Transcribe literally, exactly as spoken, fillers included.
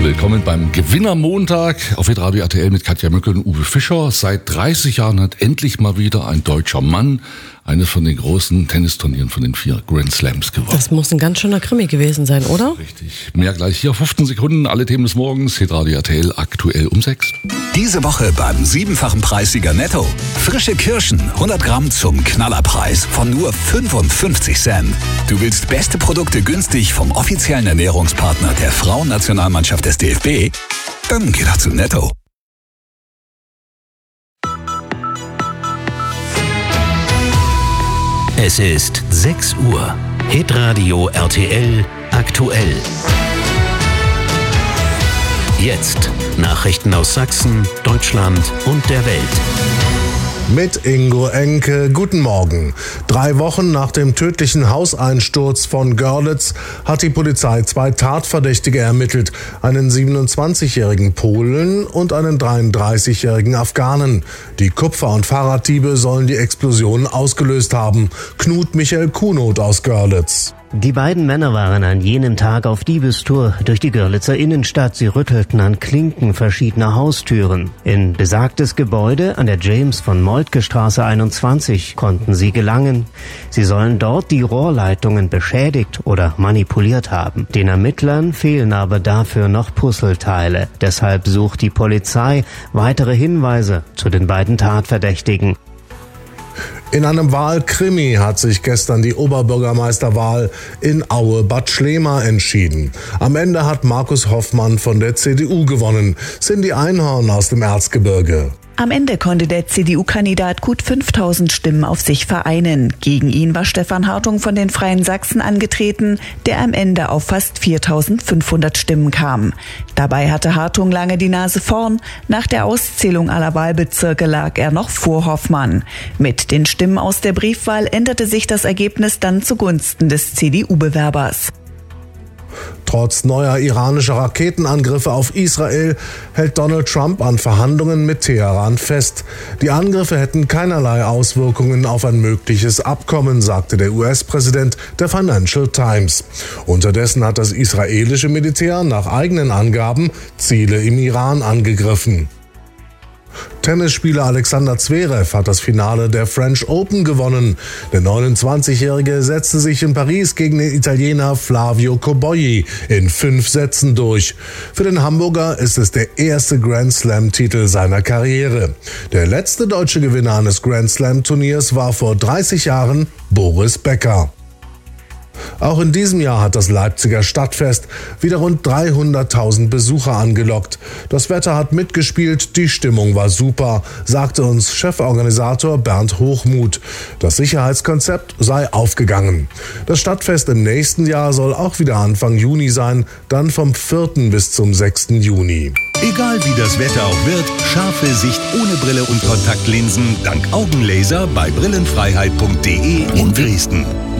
Willkommen beim Gewinnermontag auf Hitradio R T L mit Katja Möckel und Uwe Fischer. Seit dreißig Jahren hat endlich mal wieder ein deutscher Mann eines von den großen Tennisturnieren von den vier Grand Slams gewonnen. Das muss ein ganz schöner Krimi gewesen sein, oder? Richtig. Mehr gleich hier. fünfzehn Sekunden, alle Themen des Morgens. Hitradio R T L aktuell um sechs. Diese Woche beim siebenfachen Preissieger Netto. Frische Kirschen, hundert Gramm zum Knallerpreis von nur fünfundfünfzig Cent. Du willst beste Produkte günstig vom offiziellen Ernährungspartner der Frauennationalmannschaft des D F B? Dann geh doch zu Netto. Es ist sechs Uhr. Hitradio R T L aktuell. Jetzt Nachrichten aus Sachsen, Deutschland und der Welt. Mit Ingo Enke, guten Morgen. Drei Wochen nach dem tödlichen Hauseinsturz von Görlitz hat die Polizei zwei Tatverdächtige ermittelt. Einen siebenundzwanzigjährigen Polen und einen dreiunddreißigjährigen Afghanen. Die Kupfer- und Fahrraddiebe sollen die Explosion ausgelöst haben. Knut Michael Kunoth aus Görlitz. Die beiden Männer waren an jenem Tag auf Diebestour durch die Görlitzer Innenstadt. Sie rüttelten an Klinken verschiedener Haustüren. In besagtes Gebäude an der James-von-Moltke-Straße einundzwanzig konnten sie gelangen. Sie sollen dort die Rohrleitungen beschädigt oder manipuliert haben. Den Ermittlern fehlen aber dafür noch Puzzleteile. Deshalb sucht die Polizei weitere Hinweise zu den beiden Tatverdächtigen. In einem Wahlkrimi hat sich gestern die Oberbürgermeisterwahl in Aue-Bad Schlema entschieden. Am Ende hat Markus Hoffmann von der C D U gewonnen. Cindy Einhorn aus dem Erzgebirge. Am Ende konnte der C D U-Kandidat gut fünftausend Stimmen auf sich vereinen. Gegen ihn war Stefan Hartung von den Freien Sachsen angetreten, der am Ende auf fast viertausendfünfhundert Stimmen kam. Dabei hatte Hartung lange die Nase vorn. Nach der Auszählung aller Wahlbezirke lag er noch vor Hoffmann. Mit den Stimmen aus der Briefwahl änderte sich das Ergebnis dann zugunsten des C D U-Bewerbers. Trotz neuer iranischer Raketenangriffe auf Israel hält Donald Trump an Verhandlungen mit Teheran fest. Die Angriffe hätten keinerlei Auswirkungen auf ein mögliches Abkommen, sagte der U S-Präsident der Financial Times. Unterdessen hat das israelische Militär nach eigenen Angaben Ziele im Iran angegriffen. Tennisspieler Alexander Zverev hat das Finale der French Open gewonnen. Der neunundzwanzigjährige setzte sich in Paris gegen den Italiener Flavio Cobolli in fünf Sätzen durch. Für den Hamburger ist es der erste Grand Slam-Titel seiner Karriere. Der letzte deutsche Gewinner eines Grand Slam-Turniers war vor dreißig Jahren Boris Becker. Auch in diesem Jahr hat das Leipziger Stadtfest wieder rund dreihunderttausend Besucher angelockt. Das Wetter hat mitgespielt, die Stimmung war super, sagte uns Cheforganisator Bernd Hochmuth. Das Sicherheitskonzept sei aufgegangen. Das Stadtfest im nächsten Jahr soll auch wieder Anfang Juni sein, dann vom vierten bis zum sechsten Juni. Egal wie das Wetter auch wird, scharfe Sicht ohne Brille und Kontaktlinsen dank Augenlaser bei brillenfreiheit punkt de in Dresden.